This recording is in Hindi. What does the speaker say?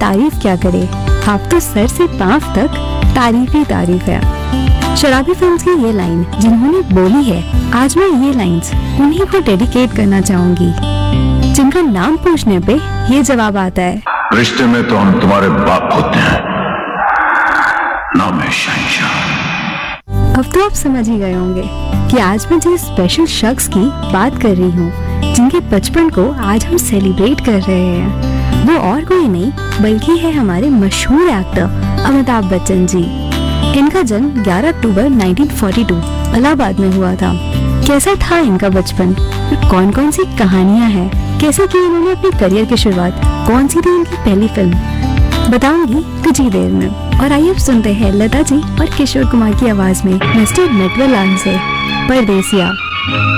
तारीफ क्या करे, आप तो सर से पांव तक तारीफ ही तारीफ है। शराबी फिल्म की ये लाइन जिन्होंने बोली है, आज मैं ये लाइंस उन्हीं को डेडिकेट करना चाहूंगी जिनका नाम पूछने पे ये जवाब आता है, रिश्ते में तो हम तुम्हारे बाप होते हैं, नाम है शहंशाह। अब तो आप समझ ही गए होंगे कि आज मैं जिस स्पेशल शख्स की बात कर रही हूँ, जिनके बचपन को आज हम सेलिब्रेट कर रहे हैं, वो और कोई नहीं बल्कि है हमारे मशहूर एक्टर अमिताभ बच्चन जी। इनका जन्म 11 अक्टूबर 1942 इलाहाबाद में हुआ था। कैसा था इनका बचपन, कौन कौन सी कहानियां हैं, कैसे की इन्होंने अपने करियर की शुरुआत, कौन सी थी इनकी पहली फिल्म, बताऊंगी कुछ ही देर में। और आइए अब सुनते हैं लता जी और किशोर कुमार की आवाज में मिस्टर नटवरलाल से परदेसिया।